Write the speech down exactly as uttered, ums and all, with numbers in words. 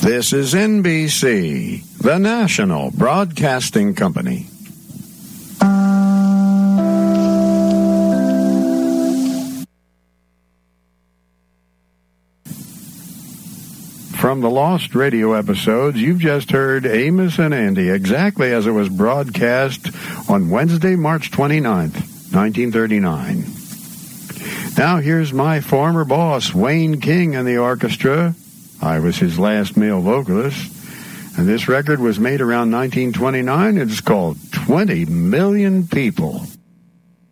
This is N B C, the national broadcasting company. From the Lost radio episodes, you've just heard Amos and Andy, exactly as it was broadcast on Wednesday, March twenty-ninth, nineteen thirty-nine. Now here's my former boss, Wayne King, and the orchestra. I was his last male vocalist. And this record was made around nineteen twenty-nine. It's called twenty million People.